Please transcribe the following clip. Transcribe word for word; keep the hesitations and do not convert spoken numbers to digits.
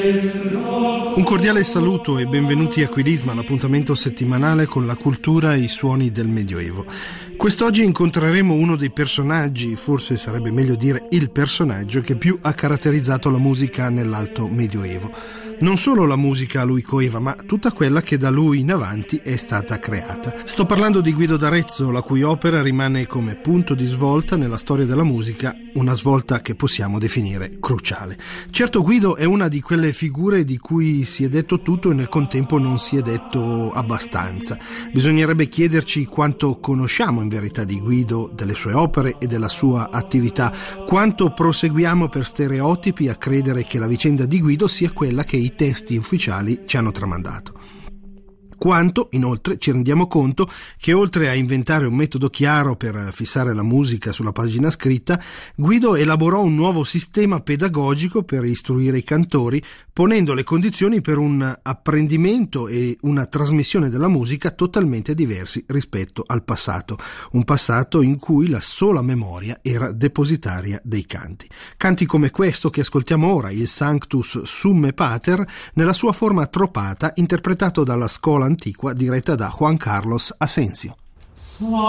Un cordiale saluto e benvenuti a Quirisma, l'appuntamento settimanale con la cultura e i suoni del Medioevo. Quest'oggi incontreremo uno dei personaggi, forse sarebbe meglio dire il personaggio, che più ha caratterizzato la musica nell'Alto Medioevo. Non solo la musica a lui coeva, ma tutta quella che da lui in avanti è stata creata. Sto parlando di Guido d'Arezzo, la cui opera rimane come punto di svolta nella storia della musica, una svolta che possiamo definire cruciale. Certo, Guido è una di quelle figure di cui si è detto tutto e nel contempo non si è detto abbastanza. Bisognerebbe chiederci quanto conosciamo in verità di Guido, delle sue opere e della sua attività, quanto proseguiamo per stereotipi a credere che la vicenda di Guido sia quella che i testi ufficiali ci hanno tramandato. Quanto, inoltre, ci rendiamo conto che oltre a inventare un metodo chiaro per fissare la musica sulla pagina scritta, Guido elaborò un nuovo sistema pedagogico per istruire i cantori, ponendo le condizioni per un apprendimento e una trasmissione della musica totalmente diversi rispetto al passato, un passato in cui la sola memoria era depositaria dei canti. Canti come questo che ascoltiamo ora, il Sanctus Summe Pater, nella sua forma tropata, interpretato dalla scuola antiqua diretta da Juan Carlos Asensio.